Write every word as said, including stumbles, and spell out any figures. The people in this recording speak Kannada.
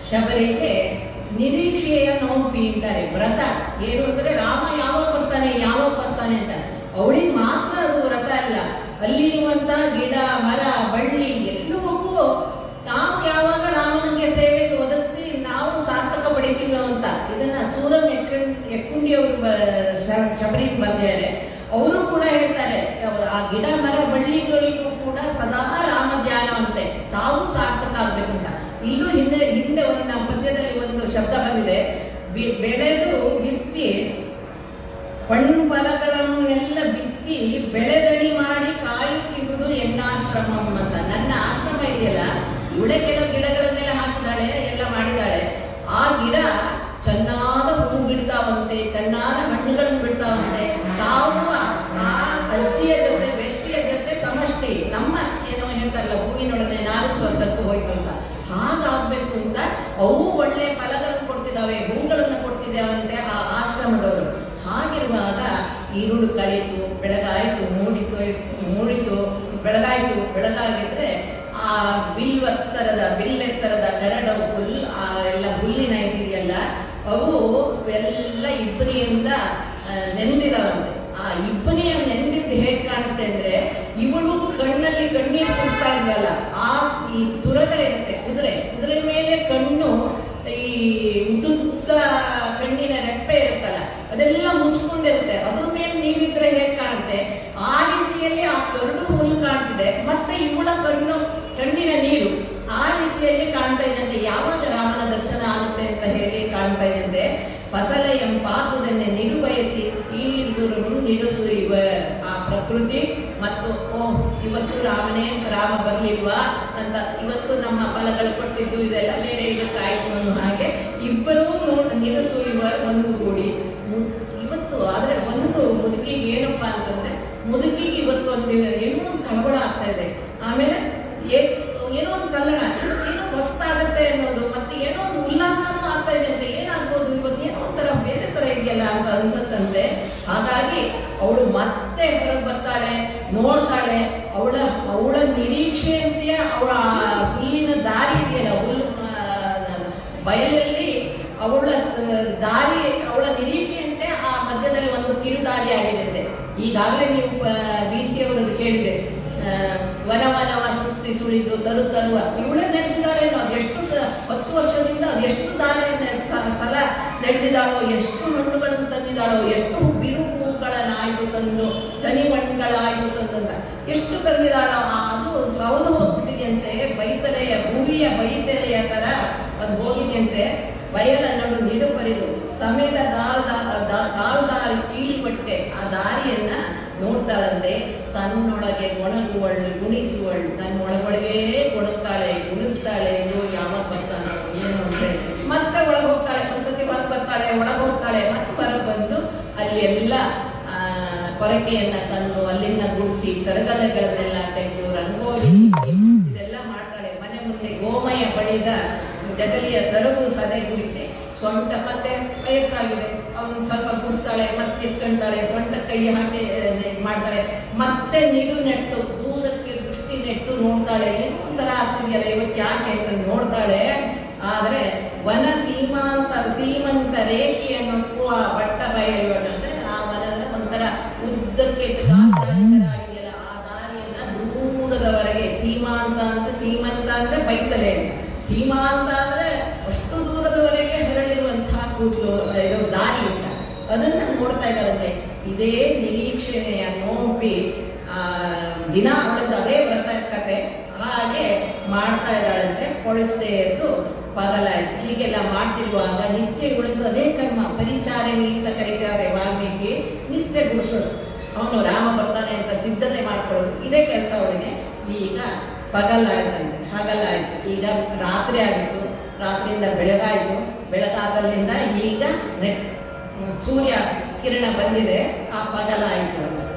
ಶಬರಿಗೆ ನಿರೀಕ್ಷೆಯ ನೋಂಪಿ ಅಂತಾರೆ. ವ್ರತ ಏನು ಅಂದ್ರೆ ರಾಮ ಯಾವಾಗ ಬರ್ತಾನೆ ಯಾವಾಗ ಬರ್ತಾನೆ ಅಂತ. ಅವಳಿಗೆ ಮಾತ್ರ ಅದು ವ್ರತ ಅಲ್ಲ, ಅಲ್ಲಿರುವಂತ ಗಿಡ ಮರ ಬಳ್ಳಿ ಎಲ್ಲವಕ್ಕೂ ನಾವು ಯಾವಾಗ ರಾಮನಿಗೆ ಸೇವೆಗೆ ಒದಗಿಸಿ ನಾವು ಸಾರ್ಥಕ ಪಡಿತೀವಿ ಅಂತ. ಇದನ್ನ ಸೂರಂ ಎಕ್ಕುಂಡಿ ಅವರು ಶಬರಿಗೆ ಬಂದಿದ್ದಾರೆ. ಅವರು ಕೂಡ ಹೇಳ್ತಾರೆ ಆ ಗಿಡ ಮರ ಬಳ್ಳಿಗಳಿಗೂ ಕೂಡ ಸದಾ ರಾಮ ಧ್ಯಾನ ಅಂತೆ, ತಾವು ಸಾರ್ಥಕ ಆಗ್ಬೇಕು ಅಂತ. ಇಲ್ಲೂ ಹಿಂದೆ ಹಿಂದೆ ಒಂದು ಪದ್ಯದಲ್ಲಿ ಒಂದು ಶಬ್ದ ಬಂದಿದೆ, ಬೆಳೆದು ಬಿತ್ತಿ ಪಣ್ಣು ಫಲಗಳನ್ನೆಲ್ಲ ಬಿತ್ತಿ ಬೆಳೆದಣಿ ಮಾಡಿ ಕಾಯುತ್ತಿರುವುದು ಎನ್ನಾಶ್ರಮ ಅಂತ. ನನ್ನ ಆಶ್ರಮ ಇದೆಯಲ್ಲ, ಇವಳೆ ಕೆಲವು ಗಿಡಗಳನ್ನೆಲ್ಲ ಹಾಕಿದಾಳೆ, ಎಲ್ಲ ಮಾಡಿದಾಳೆ. ಆ ಗಿಡ ಚೆನ್ನಾದ ಹೂ ಬಿಡ್ತಾವಂತೆ, ಚೆನ್ನಾದ ಹಣ್ಣುಗಳನ್ನು ಬಿಡ್ತಾವಂತೆ. ತಾವು ಆ ಅಜ್ಜಿಯ ಜೊತೆ ಬೆಷ್ಟಿಯ ಜೊತೆ ಸಮಷ್ಟಿ ನಮ್ಮ ಏನೋ ಹೇಳ್ತಾರಲ್ಲ, ಹೂವಿನೊಡನೆ ನಾಲ್ಕು ಸ್ವರ್ಗಕ್ಕೂ ಹೋಯ್ತು ಅಂತ. ಹಾಗಾಗ್ಬೇಕು ಅಂತ ಅವು ಒಳ್ಳೆ ಫಲಗಳನ್ನು ಕೊಡ್ತಿದ್ದಾವೆ, ಹೂಗಳನ್ನು ಕೊಡ್ತಿದ್ದಾವಂತೆ ಆ ಆಶ್ರಮದವರು. ಹಾಗಿರುವಾಗ ಈರುಳು ಕಳೀತು, ಬೆಳಗಾಯಿತು, ಮೂಡಿತು ಮೂಡಿತು ಬೆಳಗಾಯಿತು. ಬೆಳಗಾಗಿದ್ರೆ ಆ ಬಿಲ್ವತ್ತರದ ಬಿಲ್ಲೆತ್ತರದ ಕರಡ ಹುಲ್, ಆ ಎಲ್ಲ ಹುಲ್ಲಿನ ಇದೆಯಲ್ಲ, ಅವು ಎಲ್ಲ ಇಬ್ಬನಿಯಿಂದ ನೆಂದಿದಾವಂತೆ. ಆ ಇಬ್ಬನಿಯ ನೆಂದಿದ್ದು ಹೇಗೆ ಕಾಣುತ್ತೆ ಅಂದ್ರೆ, ಇವಳು ಕಣ್ಣಲ್ಲಿ ಕಣ್ಣೀರು ಸುಡ್ತಾ ಇದ್ವಲ್ಲ, ಆ ಈ ತುರದ ಇರುತ್ತೆ ಕುದುರೆ, ಕುದುರೆ ಮೇಲೆ ಕಣ್ಣು, ಈ ಉದ್ದುತ್ತ ಕಣ್ಣಿನ ರೆಪ್ಪೆ ಇರುತ್ತಲ್ಲ ಅದೆಲ್ಲ ಮುಸ್ಕೊಂಡಿರುತ್ತೆ, ಅದ್ರ ಮೇಲೆ ನೀರಿದ್ರೆ ಹೇಗೆ ಕಾಣುತ್ತೆ ಆ ರೀತಿಯಲ್ಲಿ ಆ ಕರಡು ಹುಲ್ಲು ಕಾಣ್ತಿದೆ. ಮತ್ತೆ ಇವಳ ಕಣ್ಣು ಕಣ್ಣಿನ ನೀರು ಆ ರೀತಿಯಲ್ಲಿ ಕಾಣ್ತಾ ಇದ್ದಂತೆ. ಯಾವಾಗ ರಾಮನ ದರ್ಶನ ಆಗುತ್ತೆ ಅಂತ ಹೇಳಿ ಕಾಣ್ತಾ ಇದ್ದಂತೆ. ಫಸಲ ಎಂಪಾದುದನ್ನೇ ನಿಡು ಬಯಸಿ ಈ ಗುರು ನಿಡುಸು ಇವ ಆ ಪ್ರಕೃತಿ ಮತ್ತು ಓ ಇವತ್ತು ರಾಮನೇ ರಾಮ ಬರ್ಲಿಲ್ವಾ ಅಂತ, ಇವತ್ತು ನಮ್ಮ ಫಲಗಳು ಕೊಟ್ಟಿದ್ದು ಇದೆಲ್ಲ ಬೇರೆ ಇದಕ್ಕಾಯ್ತು ಅನ್ನೋ ಹಾಗೆ ಇಬ್ಬರೂ ನೋಡ್ ನಿಡುಸು ಇವ ಒಂದು ಗೂಡಿ ಇವತ್ತು. ಆದ್ರೆ ಒಂದು ಮುದುಕಿಗೆ ಏನಪ್ಪಾ ಅಂತಂದ್ರೆ, ಮುದುಕಿಗೆ ಇವತ್ತು ಒಂದು ಏನೋ ಒಂದು ಕಳವಳ ಆಗ್ತಾ ಇದೆ, ಆಮೇಲೆ ಏನೋ ಒಂದು ಕಲ್ಲಣ, ಏನೋ ಹೊಸ್ತಾಗತ್ತೆ ಅನ್ನೋದು, ಮತ್ತೆ ಏನೋ ಒಂದು ಉಲ್ಲಾಸನೂ ಆಗ್ತಾ ಇದೆ ಅಂತ. ಏನಾಗ್ಬೋದು ಇವತ್ತು, ಏನೋ ಒಂಥರ ಬೇರೆ ತರ ಇದೆಯಲ್ಲ ಅಂತ ಅನ್ಸತ್ತಂತೆ. ಹಾಗಾಗಿ ಅವಳು ಮತ್ತೆ ಹೊರಗೆ ಬರ್ತಾಳೆ, ನೋಡ್ತಾಳೆ. ಅವಳ ಅವಳ ನಿರೀಕ್ಷೆಯಂತೆ ಅವಳ ಹುಲ್ಲಿನ ದಾರಿ ಇದೆಯಲ್ಲ, ಹುಲ್ಲು ಬಯಲಲ್ಲಿ ಅವಳ ದಾರಿ, ಅವಳ ನಿರೀಕ್ಷೆಯಂತೆ ಆ ಮಧ್ಯದಲ್ಲಿ ಒಂದು ಕಿರುದಾರಿ ಆಗಿರುತ್ತೆ. ಈಗಾಗಲೇ ನೀವು ಬಿ ಸಿ ಅವರದ್ದು ಕೇಳಿದೆ, ವನ ವನವ ಸುತ್ತಿ ಸುಳಿದು ತರು ತರುವ ಇವಳೇ ನಡೆದಿದ್ದಾಳೆ. ಅದೆಷ್ಟು ಹತ್ತು ವರ್ಷದಿಂದ ಅದೆಷ್ಟು ದಾರಿ ಸಲ ನಡೆದಿದ್ದಾಳೋ, ಎಷ್ಟು ಹಣ್ಣುಗಳನ್ನು ತಂದಿದ್ದಾಳೋ, ಎಷ್ಟು ಬಿರು ಹೂಗಳನ್ನಾಯ್ತು ತಂದು ತನಿ ಮಣ್ಣುಗಳಾಯ್ತು ತಂದ ಎಷ್ಟು ತಂದಿದ್ದಾಳೋ. ಅದು ಸೌದು ಹೋಗ್ಬಿಟ್ಟಿದೆಯಂತೆ, ಬೈತಲೆಯ ಭೂಮಿಯ ಬೈತಲೆಯ ತರ ಅದು ಹೋಗಿದೆಯಂತೆ. ಬಯಲ ನಡು ನಿಡು ಬರಿದು ಸಮೇತ ಕಾಲ್ದಾರಿ ಕೀಳುಪಟ್ಟೆ ಆ ದಾರಿಯನ್ನ ನೋಡ್ತಾಳಂತೆ. ತನ್ನೊಳಗೆ ಗೊಣಗುವಳು ಗುಣಿಸುವಳು, ತನ್ನ ಒಳಗೊಳಗೆ ಗೊಣಗ್ತಾಳೆ, ಗುಣಿಸ್ತಾಳೆ. ಇದು ಯಾವಾಗ ಬರ್ತಾನೋ ಏನು ಅಂತ ಹೇಳಿ ಮತ್ತೆ ಒಳಗೆ ಹೋಗ್ತಾಳೆ. ಒಂದ್ಸತಿ ಹೊರಗೆ ಬರ್ತಾಳೆ, ಒಳಗೆ ಹೋಗ್ತಾಳೆ, ಮತ್ತೆ ಹೊರಗೆ ಬಂದು ಅಲ್ಲಿ ಎಲ್ಲ ಆ ಕೊರಕೆಯನ್ನ ತಂದು ಅಲ್ಲಿಂದ ಗುಡಿಸಿ ಕರಗಲೆಗಳನ್ನೆಲ್ಲ ತೆಗೆದು ರಂಗೋಲಿ ಇದೆಲ್ಲ ಮಾಡ್ತಾಳೆ. ಮನೆ ಮುಂದೆ ಗೋಮಯ ಬಡಿದ ಜಗಲಿಯ ತರಗು ಸದೆ ಗುಡಿಸಿ ಸೊಂಟ, ಮತ್ತೆ ವಯಸ್ಸಾಗಿದೆ ಅವನು ಸ್ವಲ್ಪ ಗುಡಿಸ್ತಾಳೆ, ಮತ್ತೆ ಎತ್ಕೊಂತಾಳೆ, ಸೊಂಟ ಕೈ ಹಾಕಿ ಮಾಡ್ತಾಳೆ. ಮತ್ತೆ ನಿಡು ನೆಟ್ಟು ದೂರಕ್ಕೆ ದೃಷ್ಟಿ ನೆಟ್ಟು ನೋಡ್ತಾಳೆ. ಏನೋ ಒಂಥರ ಆಗ್ತಿದೆಯಲ್ಲ ಇವತ್ತು ಯಾಕೆ ಅಂತ ನೋಡ್ತಾಳೆ. ಆದ್ರೆ ವನ ಸೀಮಾಂತ ಸೀಮಂತ ರೇಖೆಯನ್ನು ಆ ಬಟ್ಟ ಬಯಲುವಂದ್ರೆ ಆ ವನದ ಒಂಥರ ಉದ್ದಕ್ಕೆ ಆಗಿದೆಯಲ್ಲ ಆ ದಾರಿಯನ್ನ ದೂರದವರೆಗೆ, ಸೀಮಾಂತ ಅಂದ್ರೆ ಸೀಮಂತ ಅಂದ್ರೆ ಬೈತಲೆ, ಸೀಮಾಂತ ಅಂದ್ರೆ ಅಷ್ಟು ದೂರದವರೆಗೆ ಹರಡಿರುವಂತಹ ಕೂದಲು ಇದು ದಾರಿ ಉಂಟ, ಅದನ್ನ ನೋಡ್ತಾ ಇದ್ದಾರಂತೆ. ಇದೇ ನಿರೀಕ್ಷಣೆಯ ನೋಪಿ ಆ ದಿನ ಅವಳದ್ದು ಅದೇ ವ್ರತ ಕತೆ ಹಾಗೆ ಮಾಡ್ತಾ ಇದ್ದಾಳಂತೆ. ಕೊಳತೆ ಎದ್ದು ಪಗಲಾಯ್ತು. ಹೀಗೆಲ್ಲ ಮಾಡ್ತಿರುವಾಗ ನಿತ್ಯ ಉಳಿದು ಅದೇ ಕರ್ಮ, ಪರಿಚಾರಣಿ ಅಂತ ಕರೀತಾರೆ ವಾಲ್ಮೀಕಿ. ನಿತ್ಯ ಗುಡಿಸೋದು, ಅವನು ರಾಮ ಬರ್ತಾನೆ ಅಂತ ಸಿದ್ಧತೆ ಮಾಡ್ಕೊಳ್ಳೋದು, ಇದೇ ಕೆಲಸ ಅವಳಿಗೆ. ಈಗ ಪಗಲಾಯ್ತಂತೆ, ಹಗಲಾಯ್ತು. ಈಗ ರಾತ್ರಿ ಆಗಿತ್ತು, ರಾತ್ರಿಯಿಂದ ಬೆಳಗಾಯಿತು, ಬೆಳಗಾದಲ್ಲಿಂದ ಈಗ ಸೂರ್ಯ ಕಿರಣ ಬಂದಿದೆ, ಆ ಪಗಲಾಯಿತು ಅಂತ.